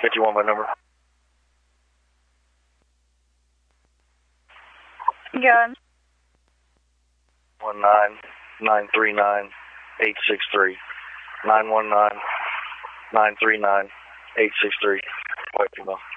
you want my number? Good. 19939 919-939-863. White female.